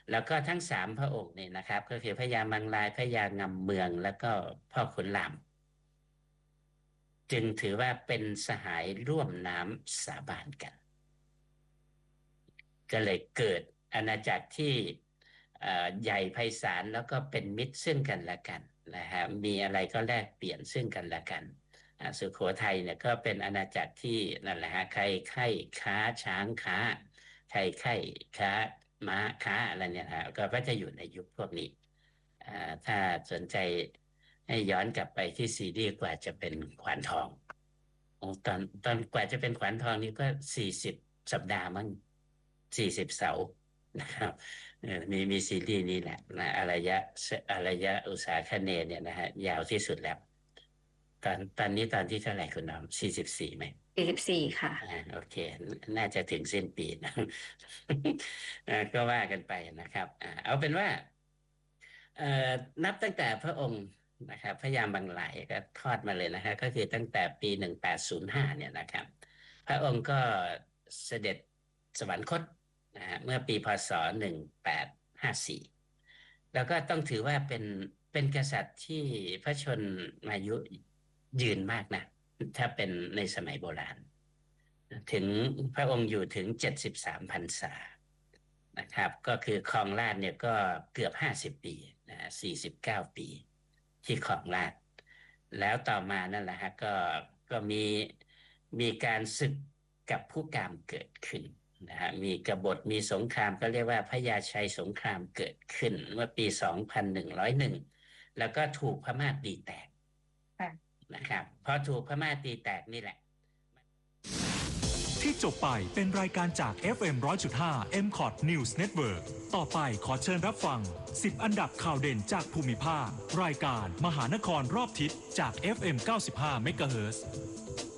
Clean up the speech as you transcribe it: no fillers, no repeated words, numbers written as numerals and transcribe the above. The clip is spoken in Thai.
แล้วก็ทั้ง3 พระองค์เนี่ยนะครับก็คือพญามังรายพญางำเมืองแล้วก็พ่อขุนรามจึงถือว่าเป็นสหายร่วมน้ำสาบานกันก็เลยเกิดอาณาจักรที่ใหญ่ไพศาลแล้วก็เป็นมิตรซึ่งกันและกันนะฮะมีอะไรก็แลกเปลี่ยนซึ่งกันและกันสุโขทัยเนี่ยก็เป็นอาณาจักรที่นั่นแหละฮะใครใครค้าช้างค้าใครใครค้าม้าค้าอะไรเนี่ยฮะก็จะอยู่ในยุคพวกนี้ถ้าสนใจให้ย้อนกลับไปที่ซีรีส์กว่าจะเป็นขวานทองโอ้ตอนกว่าจะเป็นขวานทองนี่ก็40 สัปดาห์มั้ง40 เสาร์นะครับมีซีรีส์นี้แหละนะอารยะอุตสาคเนย์เนี่ยนะฮะยาวที่สุดแล้วตอนนี้ตอนที่เท่าไหร่คุณน้อง44ไหม 44ค่ะโอเคน่าจะถึงสิ้นปีนะก็ว่ากันไปนะครับเอาเป็นว่าเอ่อนับตั้งแต่พระองค์นะครับพระยามบางไหลก็ทอดมาเลยนะครับก็คือตั้งแต่ปี1805เนี่ยนะครับพระองค์ก็เสด็จสวรรคตนะฮะเมื่อปีพศ1854แล้วก็ต้องถือว่าเป็นกษัตริย์ที่พระชนมายุยืนมากนะถ้าเป็นในสมัยโบราณถึงพระองค์อยู่ถึง73 พรรษานะครับก็คือครองราชย์เนี่ยก็เกือบ50 ปีนะ49 ปีที่ครองราชย์แล้วต่อมานั่นแหละฮะก็มีการศึกกับผู้กามเกิดขึ้นนะฮะมีกบฏมีสงครามก็เรียกว่าพระยาชัยสงครามเกิดขึ้นเมื่อปี2101แล้วก็ถูกพม่าตีแตกนะครับพอถูกพม่าตีแตกนี่แหละที่จบไปเป็นรายการจาก FM 100.5 MCOT News Network ต่อไปขอเชิญรับฟัง10อันดับข่าวเด่นจากภูมิภาครายการมหานครรอบทิศจาก FM 95 MHz